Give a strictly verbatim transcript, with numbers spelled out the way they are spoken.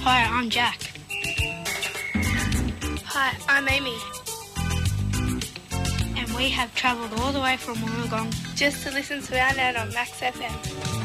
Hi, I'm Jack. Hi, I'm Amy. And we have travelled all the way from Wollongong just to listen to our Nan on Max F M.